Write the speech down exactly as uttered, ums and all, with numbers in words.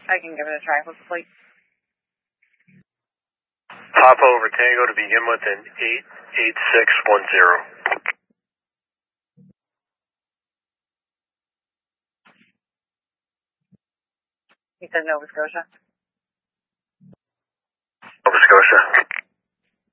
I can give it a try. What's the plate? Papa over Tango to begin with in eight eight six one zero. You said Nova Scotia?